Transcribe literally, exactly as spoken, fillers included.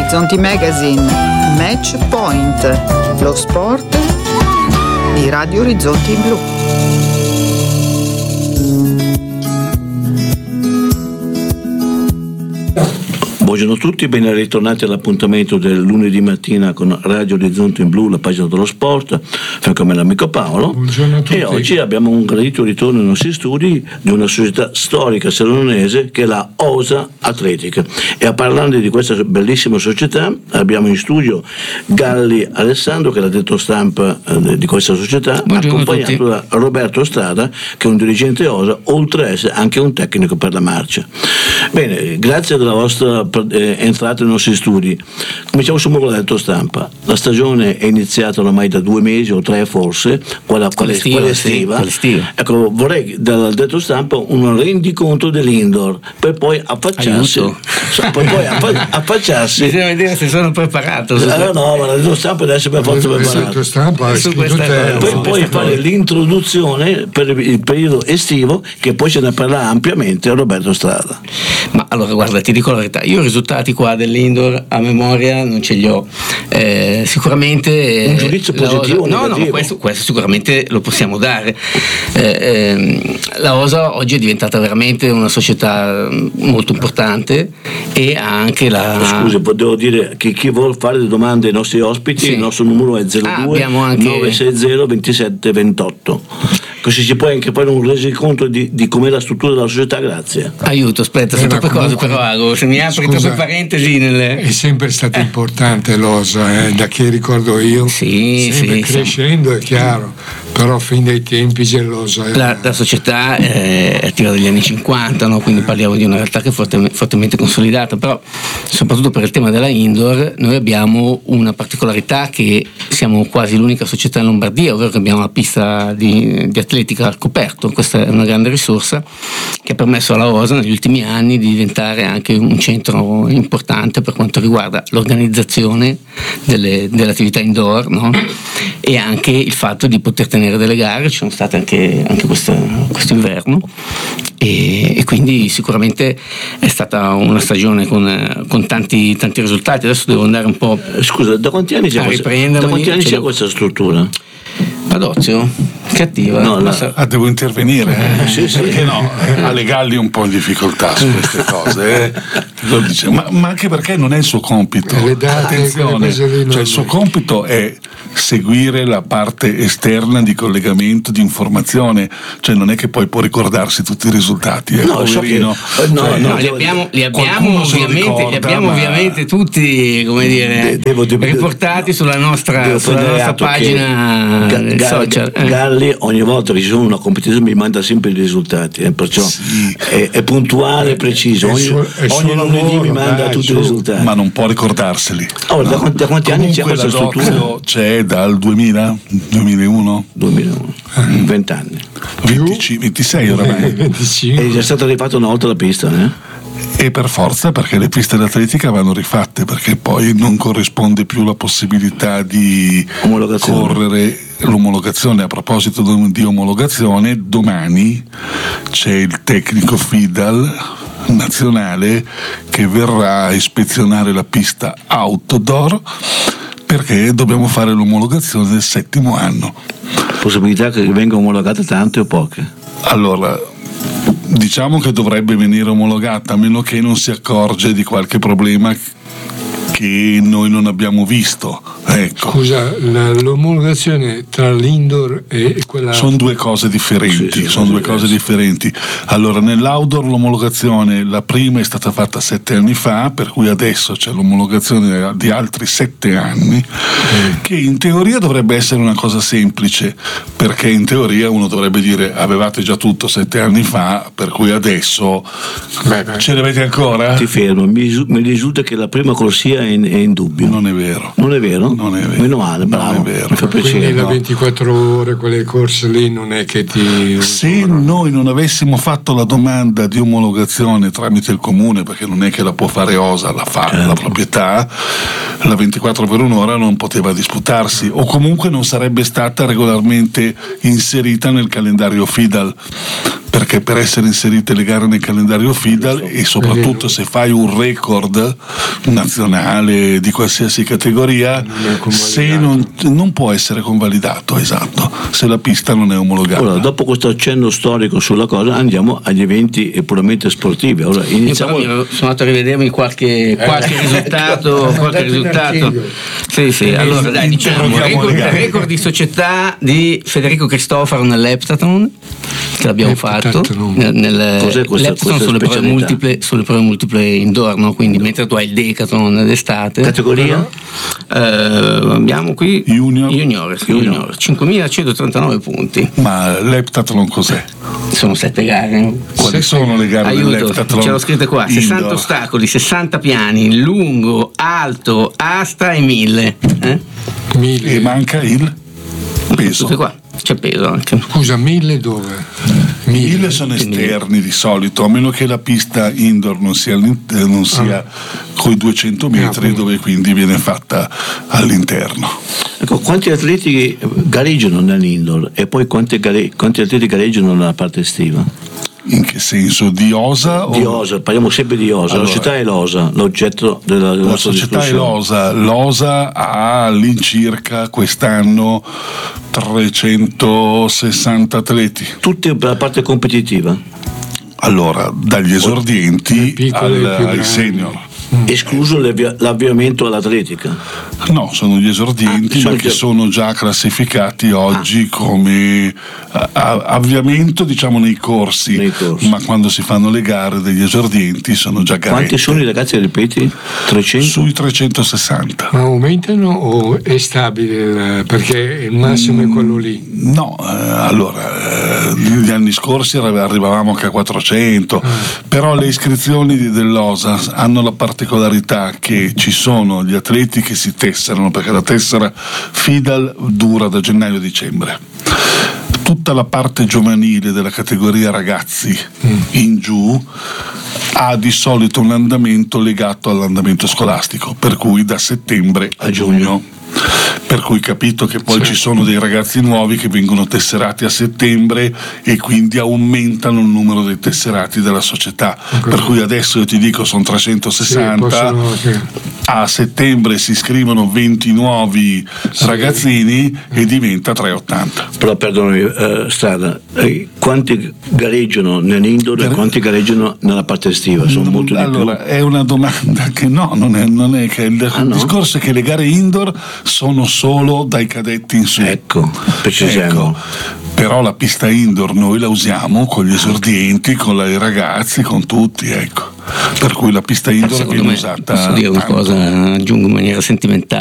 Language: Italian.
Orizzonti Magazine, Match Point, lo sport di Radio Orizzonti Blu. Buongiorno a tutti, ben ritornati all'appuntamento del lunedì mattina con Radio Orizzonti in Blu, la pagina dello sport, fianco a me l'amico Paolo. Buongiorno a tutti. E oggi abbiamo un gradito ritorno nei nostri studi di una società storica salonese che è la Osa Atletica. E a parlare di questa bellissima società abbiamo in studio Galli Alessandro, che è l'addetto stampa eh, di questa società, buongiorno, accompagnato da Roberto Strada, che è un dirigente Osa, oltre ad essere anche un tecnico per la marcia. Bene, grazie della vostra eh, entrata nei nostri studi. Cominciamo su un detto stampa. La stagione è iniziata ormai da due mesi o tre forse, quella, quella, estiva, quella estiva. Sì, estiva. Ecco, vorrei dal detto stampa un rendiconto dell'indoor per poi affacciarsi per poi affa- affacciarsi bisogna vedere se sono preparato. Eh, no, ma la detto stampa deve essere per forza preparato. Stampa, su questa te, poi no, poi fare cosa. l'introduzione per il periodo estivo, che poi ce ne parla ampiamente Roberto Strada. Ma allora guarda, ti dico la verità, io i risultati qua dell'indoor a memoria non ce li ho. Eh, sicuramente Un giudizio la positivo o Osa, no, no, negativo? questo, questo sicuramente lo possiamo dare. Eh, ehm, la Osa oggi è diventata veramente una società molto importante e ha anche la... Scusi, devo dire che chi vuol fare le domande ai nostri ospiti, Sì. il nostro numero è zero due nove sei zero due sette due otto. Così si può anche fare un resoconto di, di com'è la struttura della società. Grazie. Aiuto, aspetta, Eh, sono ma troppe cose comunque- però Ago, se mi apri Scusa, troppe parentesi nelle... È sempre stata importante l'Osa, eh, da che ricordo io. Sì, sempre sì, crescendo è chiaro, però fin dai tempi c'è l'Osa. eh. La, la società è attiva dagli anni cinquanta, no? Quindi parliamo di una realtà che è forte, fortemente consolidata, però soprattutto per il tema della indoor noi abbiamo una particolarità, che siamo quasi l'unica società in Lombardia, ovvero che abbiamo una pista di, di atletica al coperto. Questa è una grande risorsa che ha permesso alla Osa negli ultimi anni di diventare anche un centro importante per quanto riguarda l'organizzazione delle, delle attività indoor, no? E anche il fatto di poter tenere delle gare, ci sono state anche, anche questo inverno, e, e quindi sicuramente è stata una stagione con, con tanti, tanti risultati. Adesso devo andare un po'... Scusa, da quanti anni c'è, A questa, riprendermi, da quanti anni ce c'è l'ho. questa struttura? Adozio? Cattiva? No, la- Basta- Ah, devo intervenire, eh? Sì, sì. Perché no? Alle Galli un po' in difficoltà su queste cose, eh? Lo dice, ma, ma anche perché non è il suo compito. Le date, Attenzione, quelle cose lì non- cioè il suo compito è seguire la parte esterna di collegamento, di informazione, cioè non è che poi può ricordarsi tutti i risultati, eh, No, so poverino. che- eh, no, Cioè, no, No, li abbiamo, li abbiamo qualcuno se lo ovviamente, li ricorda, abbiamo ma- ovviamente tutti, come dire, De- devo- devo- riportati sulla nostra, Devo sulla prendere nostra atto che pagina Ga- del Ga- social. eh. Galli ogni volta che ci sono una competizione mi manda sempre i risultati, eh, perciò Sì. è, è puntuale e preciso. È il Ogni, suo- è il ogni suo lunedì lavoro, mi manda dai, tutti su. i risultati. ma non può ricordarseli. Oh, da, quanti, da quanti anni c'è Comunque questa la struttura? Dozio c'è dal duemila, duemilauno, duemilauno, venti anni. venticinque, ventisei oramai. venticinque. È già stata rifatta una volta la pista, eh? E per forza, perché le piste d'atletica vanno rifatte, perché poi non corrisponde più la possibilità di Omologazione. correre l'omologazione. A proposito di omologazione, domani c'è il tecnico FIDAL nazionale che verrà a ispezionare la pista outdoor, perché dobbiamo fare l'omologazione del settimo anno. Possibilità che venga omologate tante o poche? Allora, diciamo che dovrebbe venire omologata, a meno che non si accorge di qualche problema che noi non abbiamo visto. Ecco. Scusa, la- l'omologazione tra l'indoor e quella... Sono due cose differenti, Sì, sì, sono due cose differenti. Allora, nell'outdoor l'omologazione, la prima è stata fatta sette anni fa, per cui adesso c'è l'omologazione di altri sette anni, che in teoria dovrebbe essere una cosa semplice, perché in teoria uno dovrebbe dire avevate già tutto sette anni fa, per cui adesso Beh, beh. ce l'avete ancora? Ti fermo, mi, risu- mi risulta che la prima corsia è in, è in dubbio. Non è vero. Non è vero? Non è vero. Meno male, bravo. Non è vero. Mi fa Quindi piacere. la no? ventiquattro ore, quelle corse lì, non è che ti... Se noi non avessimo fatto la domanda di omologazione tramite il comune, perché non è che la può fare Osa, la fa Certo. la proprietà, la ventiquattro per un'ora non poteva disputarsi, o comunque non sarebbe stata regolarmente inserita nel calendario FIDAL, perché per essere inserite le gare nel calendario FIDAL e soprattutto se fai un record nazionale di qualsiasi categoria, se non, non può essere convalidato, esatto, se la pista non è omologata. Ora, dopo questo accenno storico sulla cosa, andiamo agli eventi puramente sportivi. Ora, iniziamo. Io sono andato a rivedermi qualche, qualche eh, risultato, ecco, qualche risultato. Sì, sì. Allora, dai, diciamo record, record di società di Federico Cristofaro nell'Heptathlon, che l'abbiamo fatto nel, nel Cos'è questa, l'Heptathlon sulle prove multiple, sulle prove multiple indoor, no? Quindi mentre tu hai il Decathlon d'estate. Categoria? Eh, abbiamo qui Junior, junior, junior. cinquemilacentotrentanove punti. Ma l'Heptathlon cos'è? Sono sette gare. Quali sono le gare Aiuto, dell'Heptathlon? ce l'ho scritte qua: sessanta indoor. ostacoli, sessanta piani, lungo, alto, asta e mille. Eh? Mille. E manca il peso. Tutte qua. C'è peso anche. Scusa, mille dove? Mille, mille sono esterni di solito, a meno che la pista indoor non sia, non sia ah. coi duecento metri, ah, dove quindi viene fatta all'interno. Ecco, quanti atleti gareggiano nell'indoor e poi quanti, gare, quanti atleti gareggiano nella parte estiva? In che senso? Di OSA? Di o... OSA, parliamo sempre di OSA. Allora, la società è l'OSA, l'oggetto della, della la nostra società discussione. è l'OSA. L'OSA ha all'incirca quest'anno trecentosessanta atleti. Tutti per la parte competitiva? Allora, dagli esordienti al, ai senior. Escluso l'avviamento all'atletica? No, sono gli esordienti, ah, ma che sono già classificati oggi ah. come a, a, avviamento, diciamo, nei corsi, nei corsi, ma quando si fanno le gare degli esordienti sono già garette. Quanti sono i ragazzi, ripeti? trecento? Sui trecentosessanta. Ma aumentano o è stabile? Perché il massimo mm, è quello lì? No, eh, allora, eh, negli anni scorsi arrivavamo anche a quattrocento, ah. però le iscrizioni dell'OSA hanno la particolarità che ci sono gli atleti che si tesserano, perché la tessera FIDAL dura da gennaio a dicembre. Tutta la parte giovanile della categoria ragazzi mm. in giù ha di solito un andamento legato all'andamento scolastico, per cui da settembre a giugno. Per cui capito che poi certo. ci sono dei ragazzi nuovi che vengono tesserati a settembre e quindi aumentano il numero dei tesserati della società, okay. per cui adesso io ti dico sono trecentosessanta, sì, possono, sì. a settembre si iscrivono venti nuovi sì. ragazzini e diventa trecentottanta. Però perdonami, eh, Strada, eh, quanti gareggiano nell'indoor per... e quanti gareggiano nella parte estiva? Sono molto di allora, più? È una domanda che no, non è, non è che il, ah, il no? discorso è che le gare indoor sono solo dai cadetti in su. Ecco, precisiamo. Ecco. Però la pista indoor noi la usiamo con gli esordienti, con i ragazzi, con tutti, ecco. Per cui la pista indoor viene usata. Posso dire una tanto. cosa, aggiungo in maniera sentimentale.